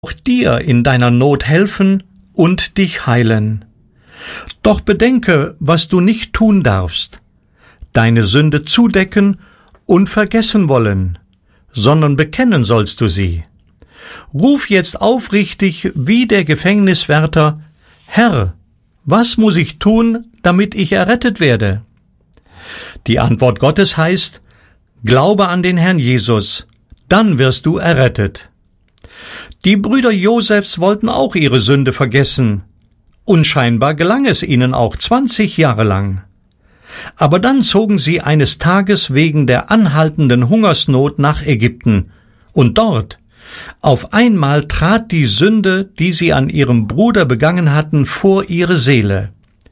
auch dir in deiner Not helfen und dich heilen. Doch bedenke, was du nicht tun darfst: deine Sünde zudecken und vergessen wollen, sondern bekennen sollst du sie. Ruf jetzt aufrichtig wie der Gefängniswärter: Herr, was muss ich tun, damit ich errettet werde? Die Antwort Gottes heißt: Glaube an den Herrn Jesus, dann wirst du errettet. Die Brüder Josefs wollten auch ihre Sünde vergessen, und scheinbar gelang es ihnen auch 20 Jahre lang. Aber dann zogen sie eines Tages wegen der anhaltenden Hungersnot nach Ägypten, und dort, auf einmal trat die Sünde, die sie an ihrem Bruder begangen hatten, vor ihre Seele.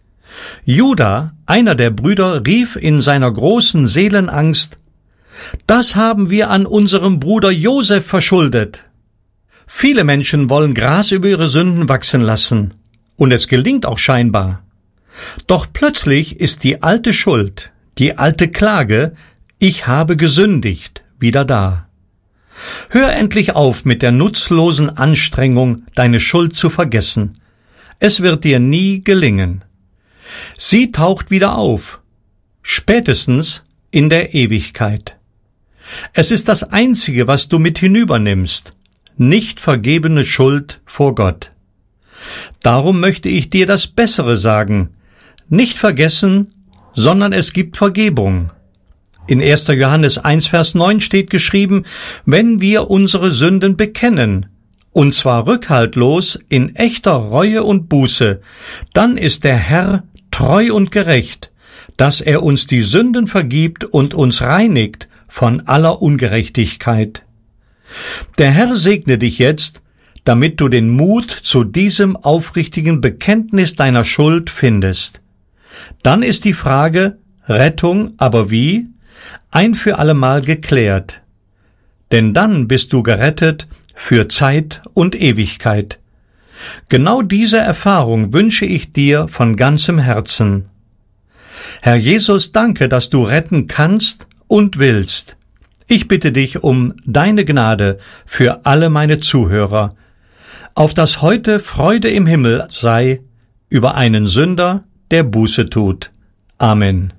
Juda, einer der Brüder, rief in seiner großen Seelenangst: Das haben wir an unserem Bruder Josef verschuldet. Viele Menschen wollen Gras über ihre Sünden wachsen lassen, und es gelingt auch scheinbar. Doch plötzlich ist die alte Schuld, die alte Klage: Ich habe gesündigt, wieder da. Hör endlich auf mit der nutzlosen Anstrengung, deine Schuld zu vergessen. Es wird dir nie gelingen. Sie taucht wieder auf, spätestens in der Ewigkeit. Es ist das Einzige, was du mit hinübernimmst: nicht vergebene Schuld vor Gott. Darum möchte ich dir das Bessere sagen: nicht vergessen, sondern es gibt Vergebung. In 1. Johannes 1, Vers 9 steht geschrieben: Wenn wir unsere Sünden bekennen, und zwar rückhaltlos in echter Reue und Buße, dann ist der Herr treu und gerecht, dass er uns die Sünden vergibt und uns reinigt von aller Ungerechtigkeit. Der Herr segne dich jetzt, damit du den Mut zu diesem aufrichtigen Bekenntnis deiner Schuld findest. Dann ist die Frage Rettung, aber wie? Ein für allemal geklärt. Denn dann bist du gerettet für Zeit und Ewigkeit. Genau diese Erfahrung wünsche ich dir von ganzem Herzen. Herr Jesus, danke, dass du retten kannst und willst. Ich bitte dich um deine Gnade für alle meine Zuhörer, auf dass heute Freude im Himmel sei über einen Sünder, der Buße tut. Amen.